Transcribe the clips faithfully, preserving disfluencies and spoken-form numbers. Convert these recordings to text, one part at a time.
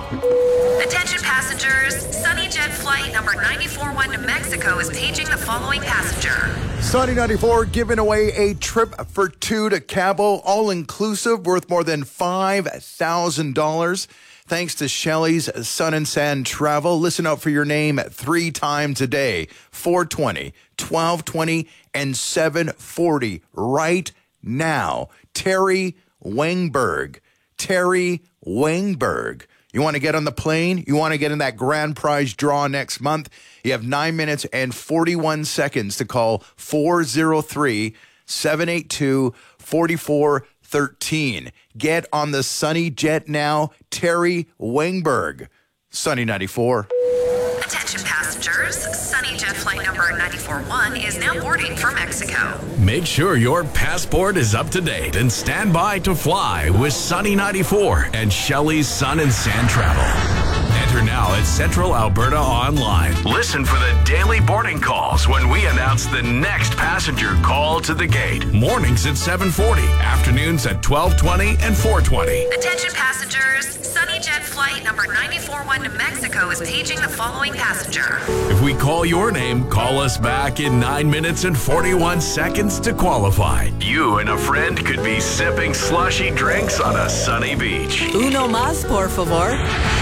Attention passengers, SunnyJet flight number nine four one to Mexico is paging the following passenger. Sunny ninety-four giving away a trip for two to Cabo, all-inclusive, worth more than five thousand dollars. Thanks to Shelley's Sun and Sand Travel. Listen out for your name three times a day, four twenty, twelve twenty, and seven forty right now. Terry Wengberg. Terry Wengberg. You want to get on the plane? You want to get in that grand prize draw next month? You have nine minutes and forty-one seconds to call four oh three, seven eight two, four four one three. Get on the Sunny Jet now. Terry Wengberg. Sunny ninety-four. Attention passengers, SunnyJet flight number nine four one is now boarding for Mexico. Make sure your passport is up to date and stand by to fly with Sunny ninety-four and Shelley's Sun and Sand Travel. Enter now at Central Alberta Online. Listen for the daily boarding calls when we announce the next passenger call to the gate. Mornings at seven forty, afternoons at twelve twenty and four twenty. Attention passengers, SunnyJet flight number nine four one to Mexico is paging the following passenger. If we call your name, call us back in nine minutes and forty-one seconds to qualify. You and a friend could be sipping slushy drinks on a sunny beach. Uno más, por favor.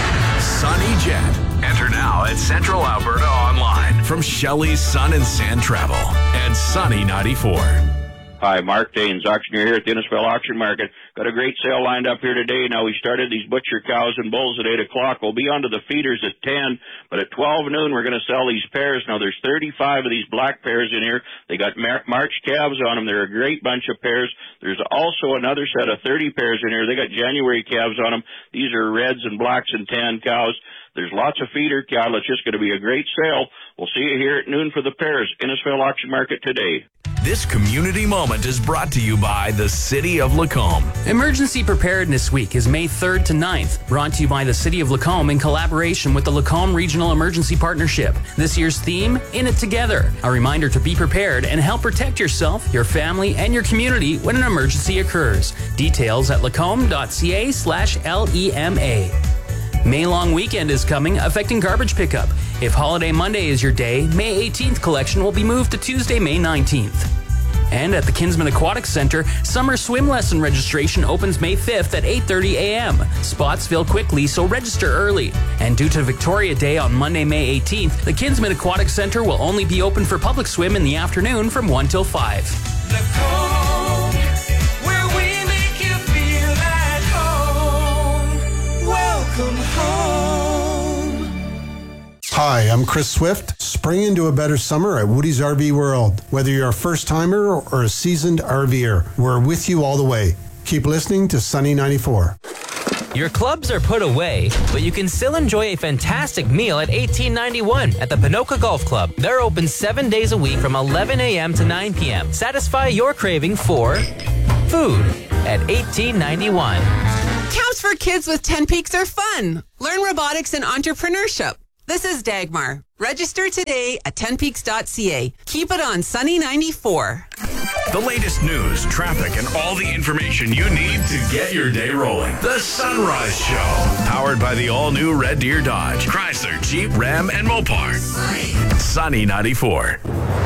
Sunny Jet. Enter now at Central Alberta Online from Shelley's Sun and Sand Travel and Sunny ninety-four. Hi, Mark Daines, auctioneer here at the Innisfil Auction Market. Got a great sale lined up here today. Now, we started these butcher cows and bulls at eight o'clock. We'll be on to the feeders at ten, but at twelve noon, we're going to sell these pairs. Now, there's thirty-five of these black pairs in here. They got Mar- March calves on them. They're a great bunch of pairs. There's also another set of thirty pairs in here. They got January calves on them. These are reds and blacks and tan cows. There's lots of feeder cattle. It's just going to be a great sale. We'll see you here at noon for the pairs. Innisfil Auction Market today. This community moment is brought to you by the City of Lacombe. Emergency Preparedness Week is May third to ninth, brought to you by the City of Lacombe in collaboration with the Lacombe Regional Emergency Partnership. This year's theme, In It Together, a reminder to be prepared and help protect yourself, your family, and your community when an emergency occurs. Details at lacombe.ca slash LEMA. May long weekend is coming, affecting garbage pickup. If Holiday Monday is your day, May eighteenth collection will be moved to Tuesday, May nineteenth. And at the Kinsman Aquatic Center, summer swim lesson registration opens May fifth at eight thirty a.m. Spots fill quickly, so register early. And due to Victoria Day on Monday, May eighteenth, the Kinsman Aquatic Center will only be open for public swim in the afternoon from one till five. Lacombe, where we make you feel at home. Welcome home. Hi, I'm Chris Swift. Spring into a better summer at Woody's R V World. Whether you're a first-timer or a seasoned RVer, we're with you all the way. Keep listening to Sunny ninety-four. Your clubs are put away, but you can still enjoy a fantastic meal at eighteen ninety-one at the Pinoca Golf Club. They're open seven days a week from eleven a.m. to nine p.m. Satisfy your craving for food at eighteen ninety-one. Camps for kids with ten Peaks are fun. Learn robotics and entrepreneurship. This is Dagmar. Register today at ten peaks dot c a. Keep it on Sunny ninety-four. The latest news, traffic, and all the information you need to get your day rolling. The Sunrise Show. Powered by the all-new Red Deer Dodge, Chrysler, Jeep, Ram, and Mopar. Sunny ninety-four.